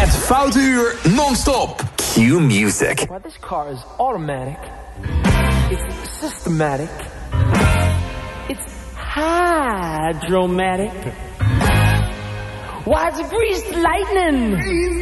Het Foute Uur non-stop. Q Music. Well, this car is automatic. It's systematic. It's hydromatic. Why, it's greased lightning.